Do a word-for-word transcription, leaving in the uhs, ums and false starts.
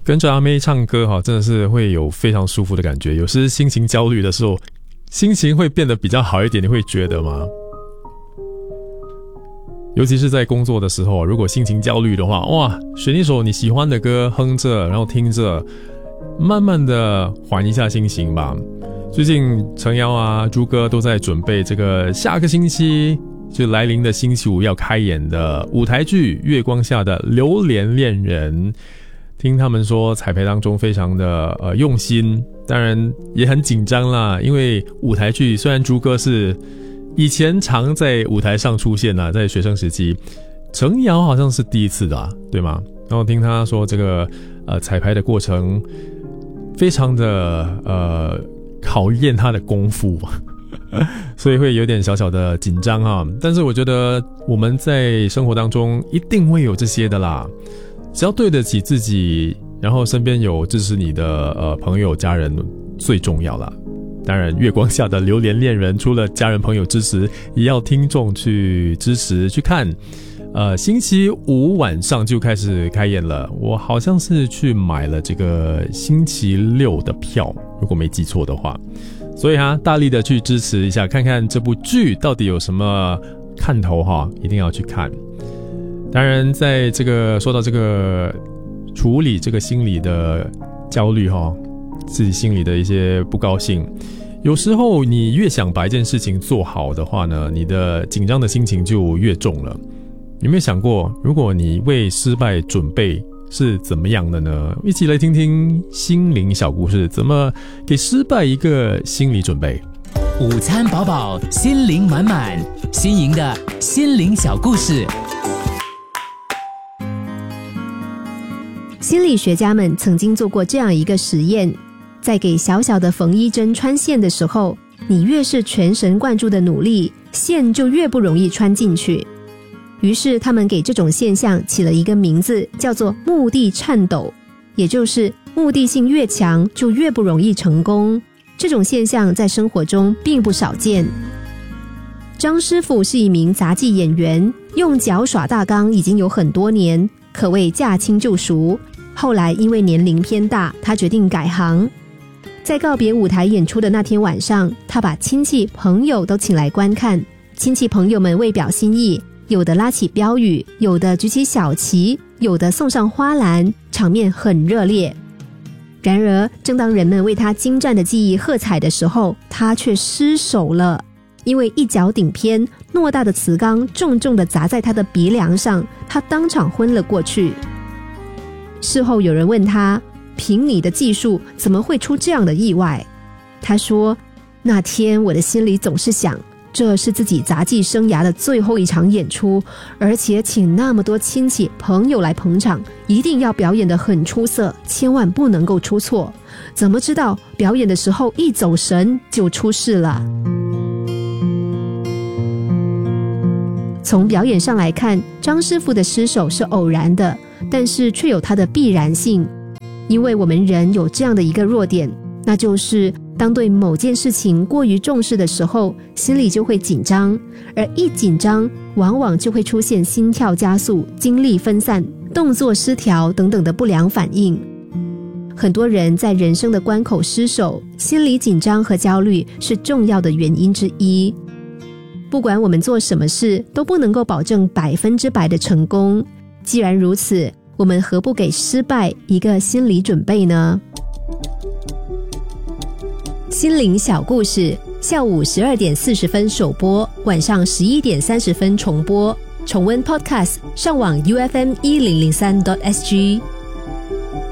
跟着阿妹唱歌哈，真的是会有非常舒服的感觉。有时心情焦虑的时候，心情会变得比较好一点，你会觉得吗？尤其是在工作的时候，如果心情焦虑的话，哇，选一首你喜欢的歌哼着，然后听着，慢慢的缓一下心情吧。最近程瑶啊、朱哥都在准备这个下个星期就来临的星期五要开演的舞台剧《月光下的榴莲恋人》。听他们说彩排当中非常的呃用心，当然也很紧张啦，因为舞台剧虽然朱哥是以前常在舞台上出现啊，在学生时期，程瑶好像是第一次的、啊、对吗？然后听他说这个呃彩排的过程非常的呃考验他的功夫所以会有点小小的紧张啊。但是我觉得我们在生活当中一定会有这些的啦，只要对得起自己，然后身边有支持你的呃朋友家人最重要啦。当然月光下的榴莲恋人除了家人朋友支持，也要听众去支持去看。呃，星期五晚上就开始开演了，我好像是去买了这个星期六的票，如果没记错的话。所以哈，大力的去支持一下，看看这部剧到底有什么看头哈，一定要去看。当然在这个说到这个处理这个心理的焦虑哈，自己心里的一些不高兴，有时候你越想把一件事情做好的话呢，你的紧张的心情就越重了。有没有想过，如果你为失败准备是怎么样的呢？一起来听听心灵小故事，怎么给失败一个心理准备。 午餐饱饱，心灵满满，新颖的心灵小故事。 心理学家们曾经做过这样一个实验，在给小小的缝衣针穿线的时候，你越是全神贯注的努力，线就越不容易穿进去。于是他们给这种现象起了一个名字，叫做目的颤抖，也就是目的性越强就越不容易成功。这种现象在生活中并不少见。张师傅是一名杂技演员，用脚耍大纲已经有很多年，可谓驾轻就熟。后来因为年龄偏大，他决定改行。在告别舞台演出的那天晚上，他把亲戚朋友都请来观看。亲戚朋友们为表心意，有的拉起标语，有的举起小旗，有的送上花篮，场面很热烈。然而正当人们为他精湛的技艺喝彩的时候，他却失手了，因为一脚顶偏，偌大的瓷缸重重地砸在他的鼻梁上，他当场昏了过去。事后有人问他，凭你的技术怎么会出这样的意外？他说，那天我的心里总是想，这是自己杂技生涯的最后一场演出，而且请那么多亲戚朋友来捧场，一定要表演得很出色，千万不能够出错。怎么知道表演的时候一走神就出事了。从表演上来看，张师傅的失手是偶然的，但是却有它的必然性。因为我们人有这样的一个弱点，那就是当对某件事情过于重视的时候，心里就会紧张，而一紧张往往就会出现心跳加速、精力分散、动作失调等等的不良反应。很多人在人生的关口失手，心理紧张和焦虑是重要的原因之一。不管我们做什么事，都不能够保证百分之百的成功。既然如此，我们何不给失败一个心理准备呢？心灵小故事，下午十二点四十分首播，晚上十一点三十分重播。重温 Podcast， 上网 U F M 一零零三 点 S G。